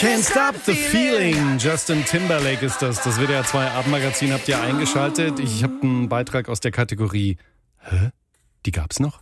Can't Stop the Feeling. Justin Timberlake ist das. Das WDR 2 Abendmagazin habt ihr eingeschaltet. Ich habe einen Beitrag aus der Kategorie Hä? Die gab's noch?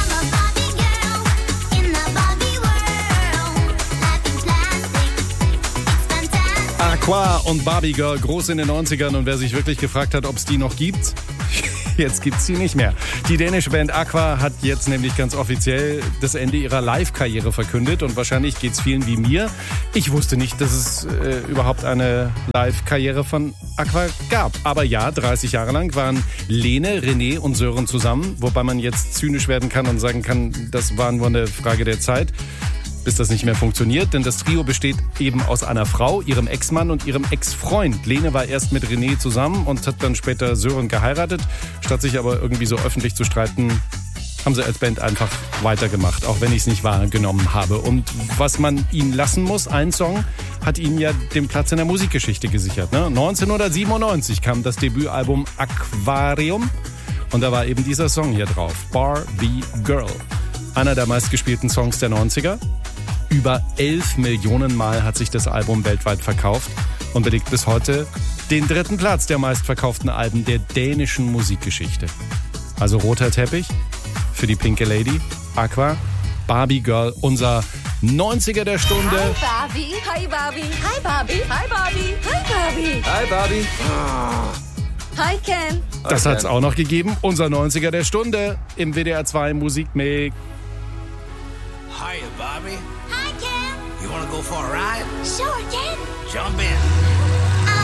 Aqua und Barbie Girl, groß in den 90ern. Und wer sich wirklich gefragt hat, ob es die noch gibt, jetzt gibt's sie nicht mehr. Die dänische Band Aqua hat jetzt nämlich ganz offiziell das Ende ihrer Live-Karriere verkündet. Und wahrscheinlich geht's vielen wie mir. Ich wusste nicht, dass es überhaupt eine Live-Karriere von Aqua gab. Aber ja, 30 Jahre lang waren Lene, René und Sören zusammen. Wobei man jetzt zynisch werden kann und sagen kann, das war nur eine Frage der Zeit, bis das nicht mehr funktioniert. Denn das Trio besteht eben aus einer Frau, ihrem Ex-Mann und ihrem Ex-Freund. Lene war erst mit René zusammen und hat dann später Sören geheiratet. Statt sich aber irgendwie so öffentlich zu streiten, haben sie als Band einfach weitergemacht, auch wenn ich es nicht wahrgenommen habe. Und was man ihnen lassen muss, ein Song hat ihnen ja den Platz in der Musikgeschichte gesichert. Ne? 1997 kam das Debütalbum Aquarium und da war eben dieser Song hier drauf, Barbie Girl. Einer der meistgespielten Songs der 90er. Über 11 Millionen Mal hat sich das Album weltweit verkauft und belegt bis heute den 3. Platz der meistverkauften Alben der dänischen Musikgeschichte. Also roter Teppich für die pinke Lady, Aqua, Barbie Girl, unser 90er der Stunde. Hi Barbie, hi Barbie, hi Barbie, hi Barbie, hi Barbie. Hi Barbie. Hi Ken. Das hat's auch noch gegeben. Unser 90er der Stunde im WDR 2 Musikmix. Hiya, Barbie. Hi Ken. You wanna go for a ride? Sure Ken. Jump in.